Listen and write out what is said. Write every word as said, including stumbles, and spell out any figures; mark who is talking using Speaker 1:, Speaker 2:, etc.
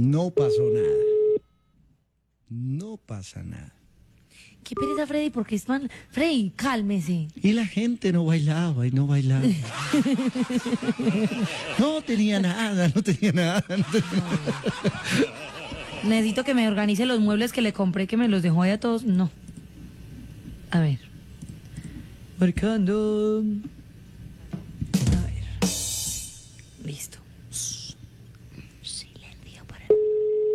Speaker 1: No pasó nada. No pasa nada.
Speaker 2: Qué pereza, Freddy, porque es mal. Freddy, cálmese.
Speaker 1: Y la gente no bailaba y no bailaba. No tenía nada, no tenía nada. No tenía...
Speaker 2: Necesito que me organice los muebles que le compré, que me los dejó ahí a todos. No. A ver. Marcando. A ver. Listo.